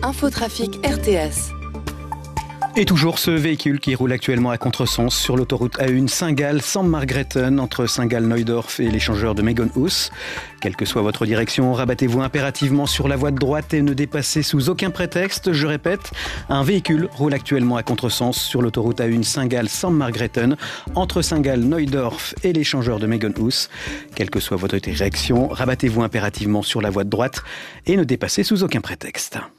Infotrafic RTS. Et toujours ce véhicule qui roule actuellement à contresens sur l'autoroute A1 Saint-Gall-Sammargretten entre Saint-Gall-Neudorf et l'échangeur de Megonhus. Quelle que soit votre direction, rabattez-vous impérativement sur la voie de droite et ne dépassez sous aucun prétexte. Je répète, un véhicule roule actuellement à contresens sur l'autoroute A1 Saint-Gall-Sammargretten entre Saint-Gall-Neudorf et l'échangeur de Megonhus. Quelle que soit votre direction, rabattez-vous impérativement sur la voie de droite et ne dépassez sous aucun prétexte.